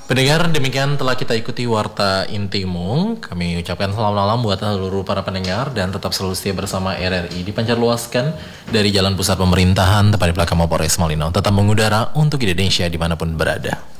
Pendengar, demikian telah kita ikuti Warta Intimu. Kami ucapkan selamat malam buat seluruh para pendengar dan tetap selalu setia bersama RRI dipancar luaskan dari Jalan Pusat Pemerintahan tepat di belakang Mapolres Malino. Tetap mengudara untuk Indonesia dimanapun berada.